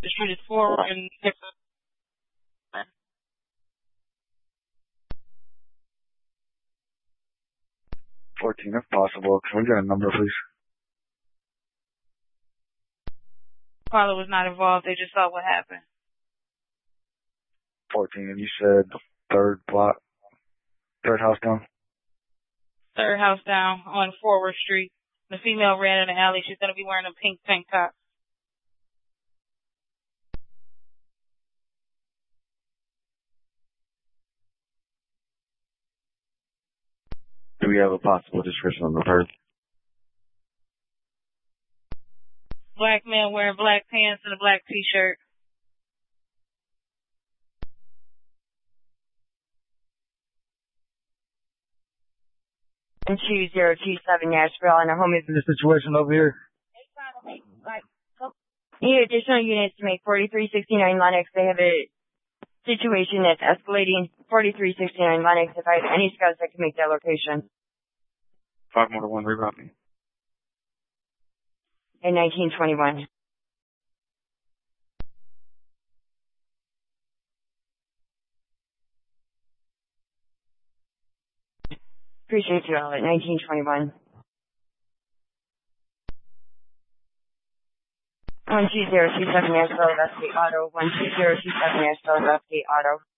The street is forward and 14, if possible. Can we get a number, please? caller was not involved. They just saw what happened. 14, and you said third house down? Third house down on Forward Street. The female ran in the alley. She's going to be wearing a pink tank top. Do we have a possible description on the person? Black man wearing black pants and a black t-shirt. And 2027 Nashville, and a home is in the situation over here. Need additional units to make 4369 Lennox. They have a situation that's escalating. 4369 Lennox. If I have any scouts that can make that location. 5 more to 1, reroute me. In 1921. Appreciate you all at 1921. 12027 Nashville, Westgate Auto. 12027 Nashville, Westgate Auto.